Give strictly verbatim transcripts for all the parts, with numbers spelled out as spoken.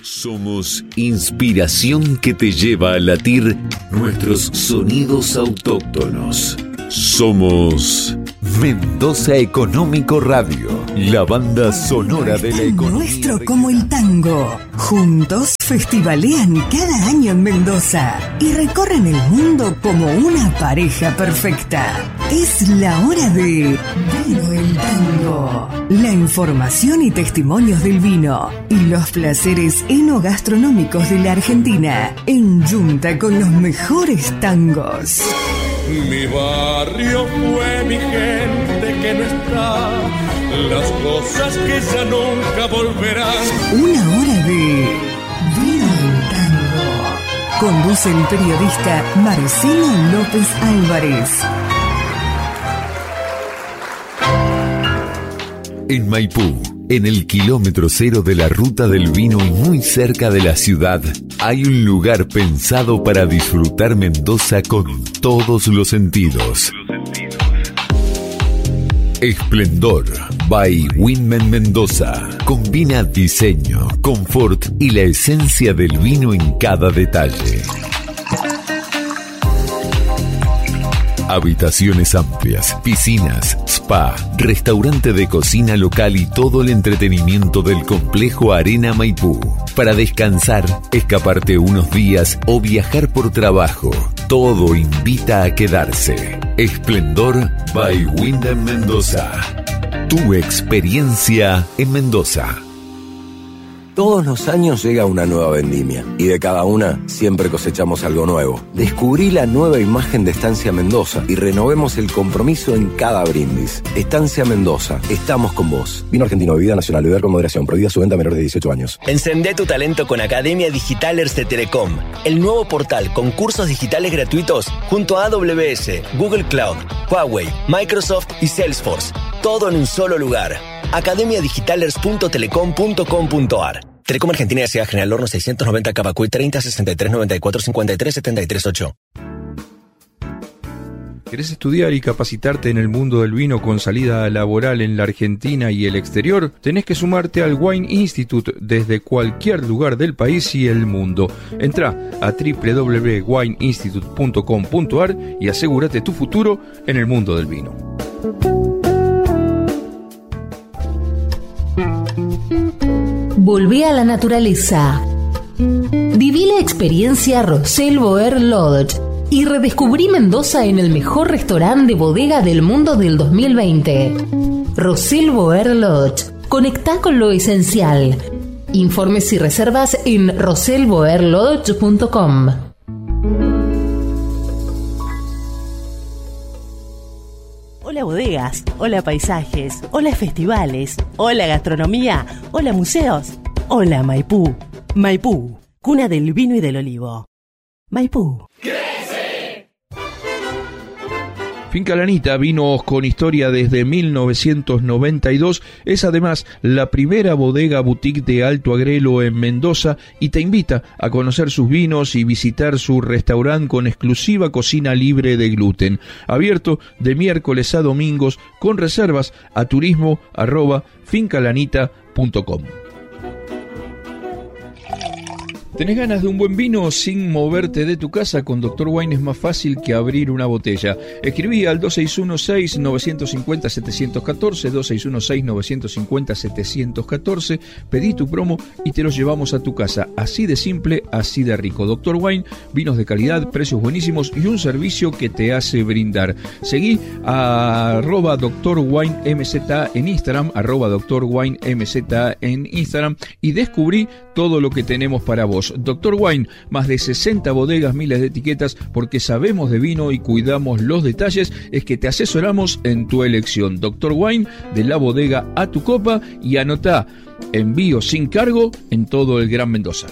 Somos inspiración que te lleva a latir nuestros sonidos autóctonos. Somos Mendoza Económico Radio, la banda sonora de la economía. Nuestro como el tango. Juntos festivalean cada año en Mendoza y recorren el mundo como una pareja perfecta. Es la hora de Vino el Tango. La información y testimonios del vino y los placeres enogastronómicos de la Argentina en junta con los mejores tangos. Mi barrio fue mi gente que no está, las cosas que ya nunca volverán. Una hora de Vino el Tango. Conduce el periodista Marcelo López Álvarez. En Maipú, en el kilómetro cero de la ruta del vino y muy cerca de la ciudad, hay un lugar pensado para disfrutar Mendoza con todos los sentidos. Esplendor by Winman Mendoza. Combina diseño, confort y la esencia del vino en cada detalle. Habitaciones amplias, piscinas, spa, restaurante de cocina local y todo el entretenimiento del complejo Arena Maipú. Para descansar, escaparte unos días o viajar por trabajo, todo invita a quedarse. Esplendor by Wyndham Mendoza. Tu experiencia en Mendoza. Todos los años llega una nueva vendimia y de cada una siempre cosechamos algo nuevo. Descubrí la nueva imagen de Estancia Mendoza y renovemos el compromiso en cada brindis. Estancia Mendoza, estamos con vos. Vino argentino, bebida nacional, beber con moderación, prohibida su venta a menores de dieciocho años. Encendé tu talento con Academia Digitalers de Telecom, el nuevo portal con cursos digitales gratuitos junto a A W S, Google Cloud, Huawei, Microsoft y Salesforce. Todo en un solo lugar. academia digitalers punto telecom punto com punto a r. Telecom Argentina S A General Horno seiscientos noventa Cabacuy treinta sesenta y tres noventa y cuatro cincuenta y tres setenta y tres ocho. ¿Querés estudiar y capacitarte en el mundo del vino con salida laboral en la Argentina y el exterior? Tenés que sumarte al Wine Institute desde cualquier lugar del país y el mundo. Entrá a doble u doble u doble u punto wine institute punto com punto a r y asegúrate tu futuro en el mundo del vino. Volví a la naturaleza. Viví la experiencia Rosell Boer Lodge y redescubrí Mendoza en el mejor restaurante de bodega del mundo del dos mil veinte. Rosell Boer Lodge. Conectá con lo esencial. Informes y reservas en rosell boer lodge punto com. Hola bodegas, hola paisajes, hola festivales, hola gastronomía, hola museos, hola Maipú. Maipú, cuna del vino y del olivo. Maipú. Finca Lanita, vinos con historia desde mil novecientos noventa y dos, es además la primera bodega boutique de Alto Agrelo en Mendoza y te invita a conocer sus vinos y visitar su restaurante con exclusiva cocina libre de gluten. Abierto de miércoles a domingos con reservas a turismo arroba fincalanita punto com. ¿Tenés ganas de un buen vino sin moverte de tu casa? Con Doctor Wine es más fácil que abrir una botella. Escribí al dos seis uno seis nueve cinco cero siete uno cuatro, dos seis uno seis nueve cinco cero siete uno cuatro, pedí tu promo y te los llevamos a tu casa. Así de simple, así de rico. Doctor Wine, vinos de calidad, precios buenísimos y un servicio que te hace brindar. Seguí a arroba Doctor Wine M Z en Instagram, arroba Doctor Wine M Z en Instagram y descubrí todo lo que tenemos para vos. Doctor Wine, más de sesenta bodegas, miles de etiquetas, porque sabemos de vino y cuidamos los detalles, es que te asesoramos en tu elección. Doctor Wine, de la bodega a tu copa, y anotá, envío sin cargo en todo el Gran Mendoza.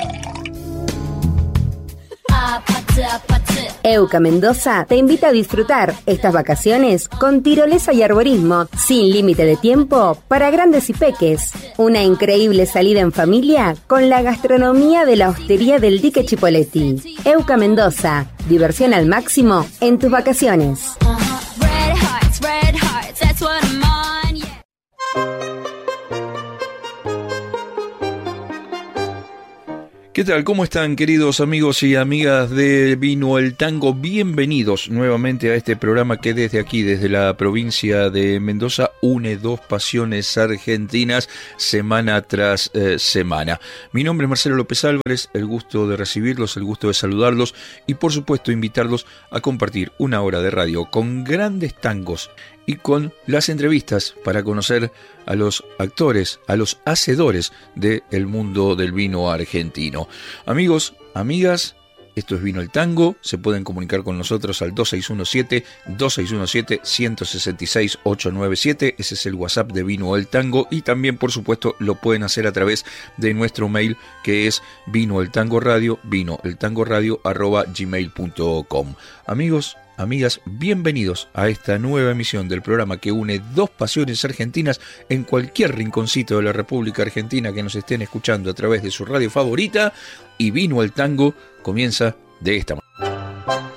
Euca Mendoza te invita a disfrutar estas vacaciones con tirolesa y arborismo sin límite de tiempo para grandes y peques. Una increíble salida en familia con la gastronomía de la hostería del Dique Chipoleti. Euca Mendoza, diversión al máximo en tus vacaciones. ¿Qué tal? ¿Cómo están, queridos amigos y amigas de Vino el Tango? Bienvenidos nuevamente a este programa que desde aquí, desde la provincia de Mendoza, une dos pasiones argentinas semana tras eh, semana. Mi nombre es Marcelo López Álvarez, el gusto de recibirlos, el gusto de saludarlos y por supuesto invitarlos a compartir una hora de radio con grandes tangos y con las entrevistas para conocer a los actores, a los hacedores del mundo del vino argentino. Amigos, amigas, esto es Vino el Tango. Se pueden comunicar con nosotros al dos seis uno siete, dos seis uno siete, uno seis seis, ocho nueve siete. Ese es el WhatsApp de Vino el Tango. Y también, por supuesto, lo pueden hacer a través de nuestro mail, que es vinoeltangoradio, vinoeltangoradio arroba gmail punto com. Amigos, amigas, bienvenidos a esta nueva emisión del programa que une dos pasiones argentinas en cualquier rinconcito de la República Argentina que nos estén escuchando a través de su radio favorita. Y Vino el Tango comienza de esta manera.